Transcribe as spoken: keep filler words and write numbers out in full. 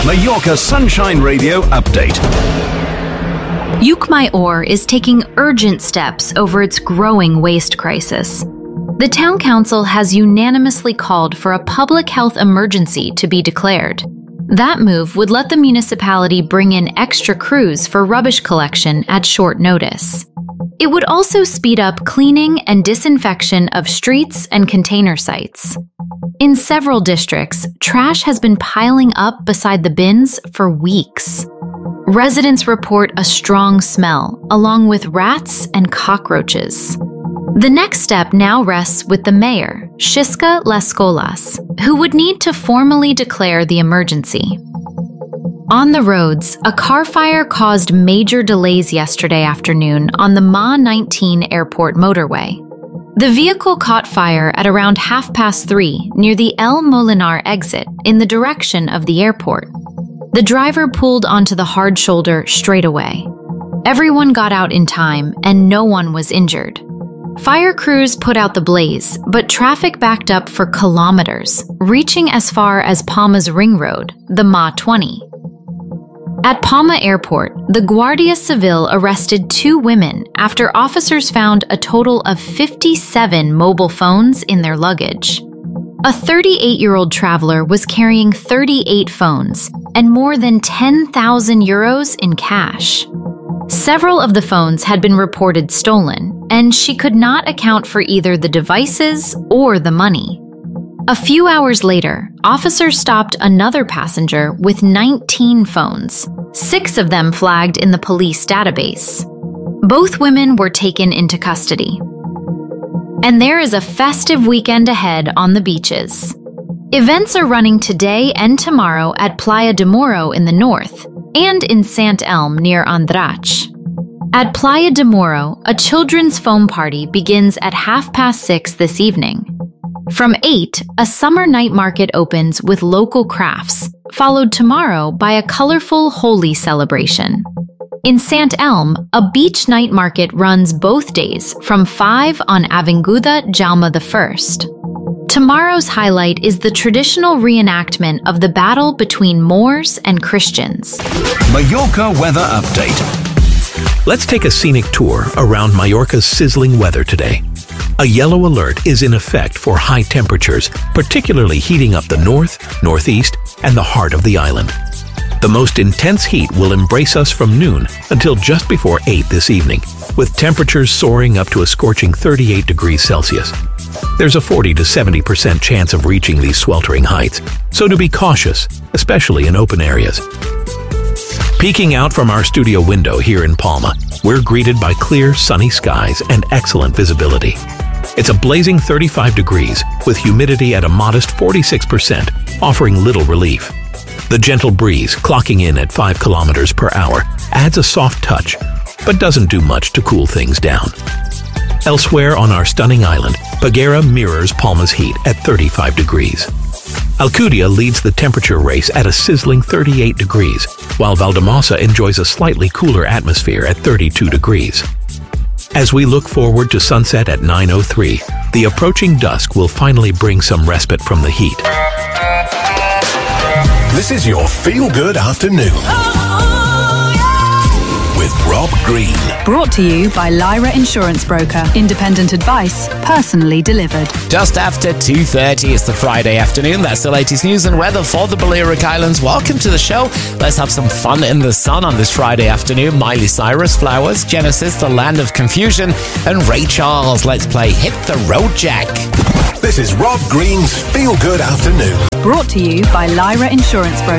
Mallorca Sunshine Radio update. Llucmajor is taking urgent steps over its growing waste crisis. The town council has unanimously called for a public health emergency to be declared. That move would let the municipality bring in extra crews for rubbish collection at short notice. It would also speed up cleaning and disinfection of streets and container sites. In several districts, trash has been piling up beside the bins for weeks. Residents report a strong smell, along with rats and cockroaches. The next step now rests with the mayor, Xisca Las Colas, who would need to formally declare the emergency. On the roads, a car fire caused major delays yesterday afternoon on the M A nineteen airport motorway. The vehicle caught fire at around half past three near the El Molinar exit in the direction of the airport. The driver pulled onto the hard shoulder straight away. Everyone got out in time and no one was injured. Fire crews put out the blaze, but traffic backed up for kilometers, reaching as far as Palma's ring road, the M A twenty. At Palma Airport, the Guardia Civil arrested two women after officers found a total of fifty-seven mobile phones in their luggage. A thirty-eight-year-old traveler was carrying thirty-eight phones and more than ten thousand euros in cash. Several of the phones had been reported stolen, and she could not account for either the devices or the money. A few hours later, officers stopped another passenger with nineteen phones, six of them flagged in the police database. Both women were taken into custody. And there is a festive weekend ahead on the beaches. Events are running today and tomorrow at Playa de Moro in the north, and in Sant Elm near Andratx. At Playa de Moro, a children's foam party begins at half past six this evening. From eight, a summer night market opens with local crafts, followed tomorrow by a colorful Holi celebration. In Sant Elm, a beach night market runs both days from five on Avinguda Jaume the First. Tomorrow's highlight is the traditional reenactment of the battle between Moors and Christians. Mallorca weather update. Let's take a scenic tour around Mallorca's sizzling weather today. A yellow alert is in effect for high temperatures, particularly heating up the north, northeast, and the heart of the island. The most intense heat will embrace us from noon until just before eight this evening, with temperatures soaring up to a scorching thirty-eight degrees Celsius. There's a forty to seventy percent chance of reaching these sweltering heights, so to be cautious, especially in open areas. Peeking out from our studio window here in Palma, we're greeted by clear, sunny skies and excellent visibility. It's a blazing thirty-five degrees, with humidity at a modest forty-six percent, offering little relief. The gentle breeze, clocking in at five kilometers per hour, adds a soft touch, but doesn't do much to cool things down. Elsewhere on our stunning island, Peguera mirrors Palma's heat at thirty-five degrees. Alcudia leads the temperature race at a sizzling thirty-eight degrees, while Valldemossa enjoys a slightly cooler atmosphere at thirty-two degrees. As we look forward to sunset at nine oh three, the approaching dusk will finally bring some respite from the heat. This is your feel-good afternoon. With Rob Green. Brought to you by Lyra Insurance Broker. Independent advice, personally delivered. Just after two thirty, it's the Friday afternoon. That's the latest news and weather for the Balearic Islands. Welcome to the show. Let's have some fun in the sun on this Friday afternoon. Miley Cyrus, Flowers, Genesis, The Land of Confusion, and Ray Charles. Let's play Hit the Road Jack. This is Rob Green's Feel Good Afternoon. Brought to you by Lyra Insurance Broker.